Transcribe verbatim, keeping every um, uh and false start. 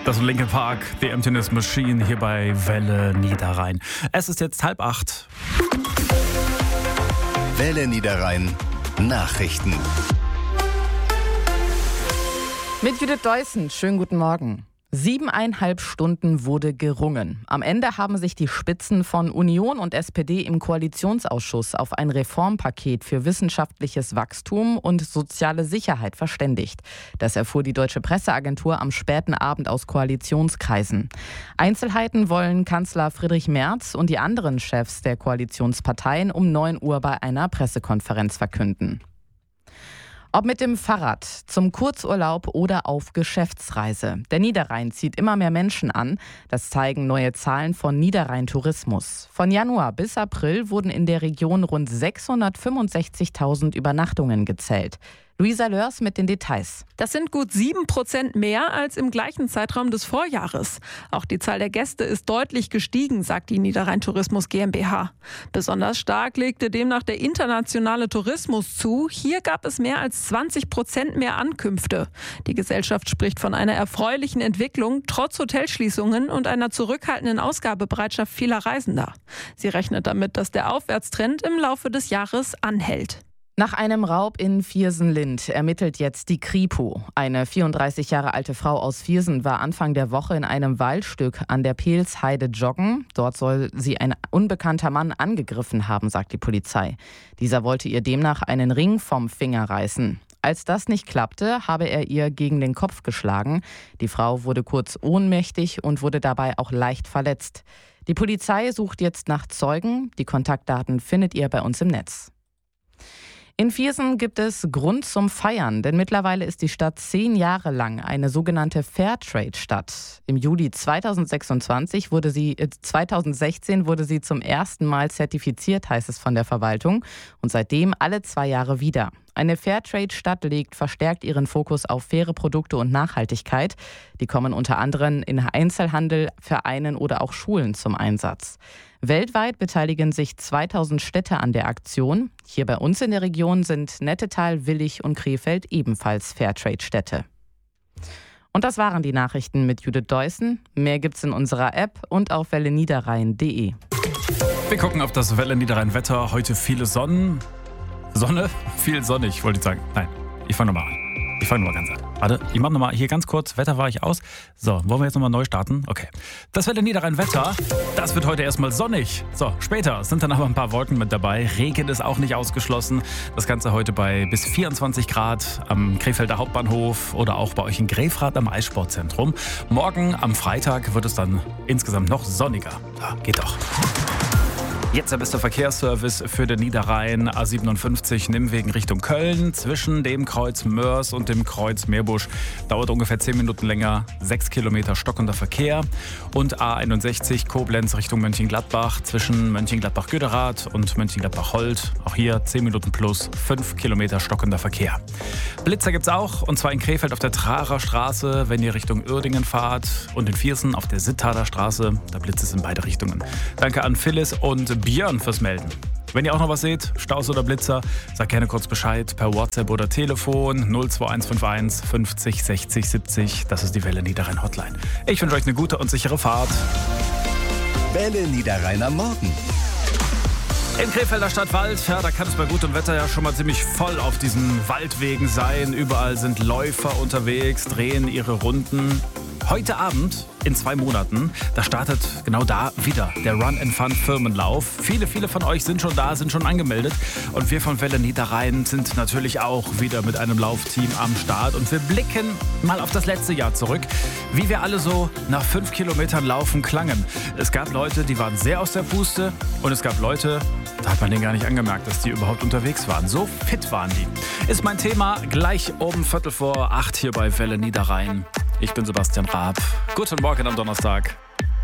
Das ist Linkin Park, The Emptiness Machine, hier bei Welle Niederrhein. Es ist jetzt halb acht. Welle Niederrhein Nachrichten. Mit Judith Deussen, schönen guten Morgen. Siebeneinhalb Stunden wurde gerungen. Am Ende haben sich die Spitzen von Union und S P D im Koalitionsausschuss auf ein Reformpaket für wissenschaftliches Wachstum und soziale Sicherheit verständigt. Das erfuhr die Deutsche Presseagentur am späten Abend aus Koalitionskreisen. Einzelheiten wollen Kanzler Friedrich Merz und die anderen Chefs der Koalitionsparteien um neun Uhr bei einer Pressekonferenz verkünden. Ob mit dem Fahrrad, zum Kurzurlaub oder auf Geschäftsreise. Der Niederrhein zieht immer mehr Menschen an. Das zeigen neue Zahlen von Niederrhein Tourismus. Von Januar bis April wurden in der Region rund sechshundertfünfundsechzigtausend Übernachtungen gezählt. Luisa Lörs mit den Details. Das sind gut sieben Prozent mehr als im gleichen Zeitraum des Vorjahres. Auch die Zahl der Gäste ist deutlich gestiegen, sagt die Niederrhein Tourismus GmbH. Besonders stark legte demnach der internationale Tourismus zu. Hier gab es mehr als zwanzig Prozent mehr Ankünfte. Die Gesellschaft spricht von einer erfreulichen Entwicklung, trotz Hotelschließungen und einer zurückhaltenden Ausgabebereitschaft vieler Reisender. Sie rechnet damit, dass der Aufwärtstrend im Laufe des Jahres anhält. Nach einem Raub in Viersen-Lind ermittelt jetzt die Kripo. Eine vierunddreißig Jahre alte Frau aus Viersen war Anfang der Woche in einem Waldstück an der Pelsheide joggen. Dort soll sie ein unbekannter Mann angegriffen haben, sagt die Polizei. Dieser wollte ihr demnach einen Ring vom Finger reißen. Als das nicht klappte, habe er ihr gegen den Kopf geschlagen. Die Frau wurde kurz ohnmächtig und wurde dabei auch leicht verletzt. Die Polizei sucht jetzt nach Zeugen. Die Kontaktdaten findet ihr bei uns im Netz. In Viersen gibt es Grund zum Feiern, denn mittlerweile ist die Stadt zehn Jahre lang eine sogenannte Fairtrade-Stadt. Im Juli zweitausendsechsundzwanzig wurde sie, äh, zweitausendsechzehn wurde sie zum ersten Mal zertifiziert, heißt es von der Verwaltung, und seitdem alle zwei Jahre wieder. Eine Fairtrade-Stadt legt verstärkt ihren Fokus auf faire Produkte und Nachhaltigkeit. Die kommen unter anderem in Einzelhandel, Vereinen oder auch Schulen zum Einsatz. Weltweit beteiligen sich zweitausend Städte an der Aktion. Hier bei uns in der Region sind Nettetal, Willich und Krefeld ebenfalls Fairtrade-Städte. Und das waren die Nachrichten mit Judith Deussen. Mehr gibt's in unserer App und auf welle niederrhein punkt de. Wir gucken auf das Welle Niederrhein Wetter. Heute viele Sonnen. Sonne? Viel sonnig, wollte ich sagen. Nein, ich fange nochmal an. Ich fange nochmal ganz an. Warte, ich mache nochmal hier ganz kurz. Wetter war ich aus. So, wollen wir jetzt nochmal neu starten? Okay. Das Welle Niederrhein Wetter, das wird heute erstmal sonnig. So, später sind dann aber ein paar Wolken mit dabei. Regen ist auch nicht ausgeschlossen. Das Ganze heute bei bis vierundzwanzig Grad am Krefelder Hauptbahnhof oder auch bei euch in Grefrath am Eissportzentrum. Morgen am Freitag wird es dann insgesamt noch sonniger. Ja, geht doch. Jetzt der beste Verkehrsservice für den Niederrhein. A siebenundfünfzig Nimmwegen Richtung Köln. Zwischen dem Kreuz Mörs und dem Kreuz Meerbusch dauert ungefähr zehn Minuten länger. sechs Kilometer stockender Verkehr. Und A einundsechzig Koblenz Richtung Mönchengladbach. Zwischen Mönchengladbach-Göderath und Mönchengladbach-Holt. Auch hier zehn Minuten plus fünf Kilometer stockender Verkehr. Blitzer gibt's auch. Und zwar in Krefeld auf der Trarer Straße, wenn ihr Richtung Uerdingen fahrt. Und in Viersen auf der Sittaler Straße. Da blitzt es in beide Richtungen. Danke an Phyllis und Björn fürs Melden. Wenn ihr auch noch was seht, Staus oder Blitzer, sagt gerne kurz Bescheid per WhatsApp oder Telefon null zwei eins fünf eins fünfzig sechzig siebzig. Das ist die Welle Niederrhein Hotline. Ich wünsche euch eine gute und sichere Fahrt. Welle Niederrhein am Morgen. Im Krefelder Stadtwald, ja, da kann es bei gutem Wetter ja schon mal ziemlich voll auf diesen Waldwegen sein. Überall sind Läufer unterwegs, drehen ihre Runden. Heute Abend, in zwei Monaten, da startet genau da wieder der Run and Fun Firmenlauf. Viele, viele von euch sind schon da, sind schon angemeldet. Und wir von Welle Niederrhein sind natürlich auch wieder mit einem Laufteam am Start. Und wir blicken mal auf das letzte Jahr zurück, wie wir alle so nach fünf Kilometern Laufen klangen. Es gab Leute, die waren sehr aus der Puste. Und es gab Leute, da hat man denen gar nicht angemerkt, dass die überhaupt unterwegs waren. So fit waren die. Ist mein Thema gleich um Viertel vor acht hier bei Welle Niederrhein. Ich bin Sebastian Raab. Guten Morgen am Donnerstag.